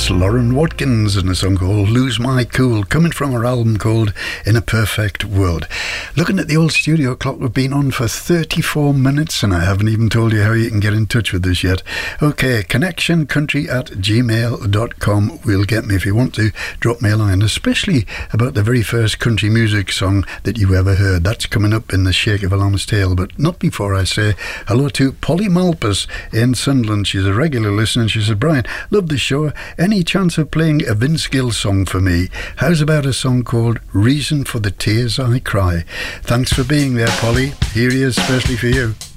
That's Lauren Watkins and a song called Lose My Cool, coming from her album called In a Perfect World. Looking at the old studio clock, we've been on for 34 minutes and I haven't even told you how you can get in touch with us yet. Okay, connectioncountry@gmail.com will get me if you want to drop me a line, especially about the very first country music song that you ever heard. That's coming up in the Shake of a Lamb's Tail, but not before I say hello to Polly Malpas in Sunderland. She's a regular listener and she said, Brian, love the show. Any chance of playing a Vince Gill song for me? How's about a song called Reason for the Tears I Cry? Thanks for being there, Polly. Here he is, especially for you.